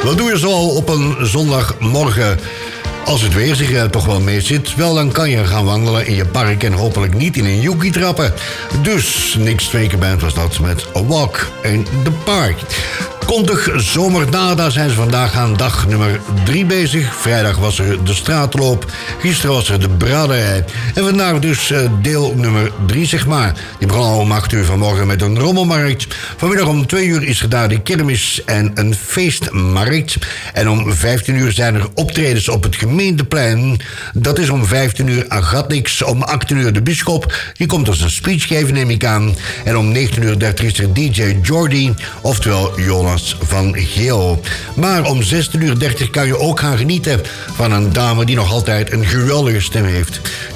Wat doe je zo op een zondagmorgen? Als het weer zich toch wel mee zit, wel dan kan je gaan wandelen in je park en hopelijk niet in een joekie trappen. Dus niks twee band was dat met A Walk in the Park. Kondig zomernada zijn ze vandaag aan dag nummer 3 bezig. Vrijdag was er de straatloop, gisteren was er de braderij. En vandaag dus deel nummer 3, zeg maar. Die begon al om 8 uur vanmorgen met een rommelmarkt. Vanmiddag om 2 uur is er daar de kermis en een feestmarkt. En om 15 uur zijn er optredens op het gemeenteplein. Dat is om 15 uur Agatix. Om 18 uur de Bisschop. Die komt als een speech geven, neem ik aan. En om 19:30 is er DJ Jordi, oftewel Jonas van Geel. Maar om 16:30 kan je ook gaan genieten van een dame die nog altijd een geweldige stem heeft.